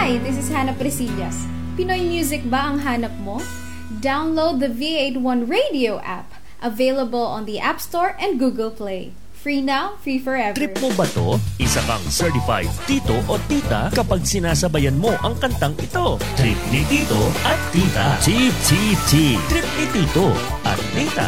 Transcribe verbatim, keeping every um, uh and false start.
Hi, this is Hannah Presillas. Pinoy music ba ang hanap mo? Download the V eighty-one Radio app, available on the App Store and Google Play. Free now, free forever. Trip mo ba to? Isa kang certified tito o tita kapag sinasabayan mo ang kantang ito. Trip ni tito at tita. T T T. Trip ni tito at tita.